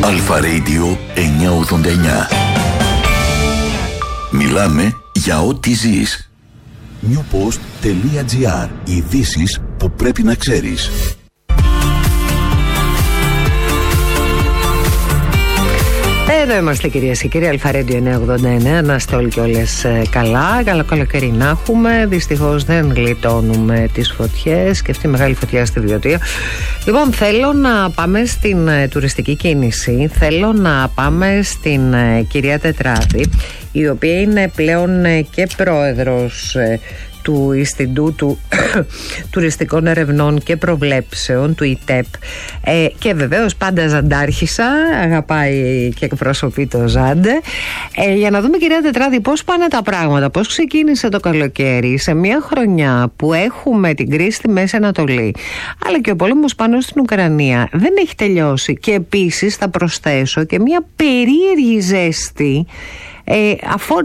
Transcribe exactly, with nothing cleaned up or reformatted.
Αλφα Radio εννιακόσια ογδόντα εννιά. Μιλάμε για ό,τι ζεις. newpost.gr. Ειδήσεις που πρέπει να ξέρεις. Εδώ είμαστε, κυρίες και κύριοι, Αλφα Radio εννιακόσια ογδόντα εννιά. Να είστε όλοι και όλες καλά. Καλό καλοκαίρι να έχουμε. Δυστυχώς δεν γλιτώνουμε τις φωτιές και αυτή η μεγάλη φωτιά στη Βιωτία. Λοιπόν, θέλω να πάμε στην ε, τουριστική κίνηση. Θέλω να πάμε στην ε, κυρία Τετράδη, η οποία είναι πλέον ε, και πρόεδρος ε, του Ινστιτούτου Τουριστικών Ερευνών και Προβλέψεων, του ΙΤΕΠ, ε, και βεβαίως πάντα ζαντάρχησα, αγαπάει και εκπροσωπεί το Ζάντε, ε, για να δούμε, κυρία Τετράδη, πώς πάνε τα πράγματα, πώς ξεκίνησε το καλοκαίρι σε μια χρονιά που έχουμε την κρίση στη Μέση Ανατολή, αλλά και ο πόλεμος πάνω στην Ουκρανία δεν έχει τελειώσει, και επίσης θα προσθέσω και μια περίεργη ζέστη, ε, αφορά